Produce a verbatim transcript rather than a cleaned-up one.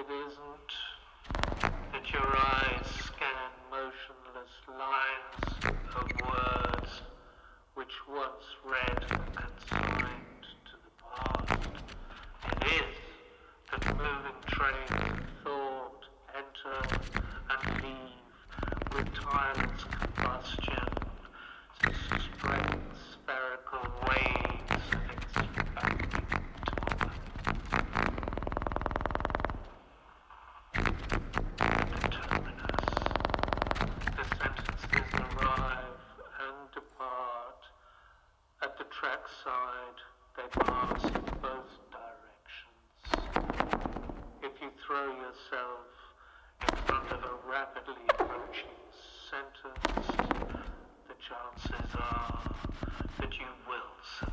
It isn't that your eyes scan motionless lines of words which once read and consigned to the past. It is that moving trains of thought enter and leave with tireless combustion, spread spherical waves of expecting torment. The terminus. The sentences arrive and depart. At the trackside they pass.